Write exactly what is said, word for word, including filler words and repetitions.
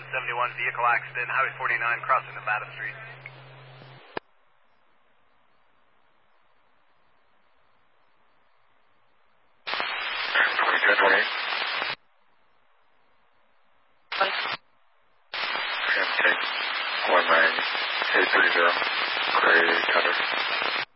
seventy-one, vehicle accident, Highway forty-nine, crossing Nevada Street. twenty-two and twenty-eight. Bye. Take one nine eight three zero, Gray Cutter.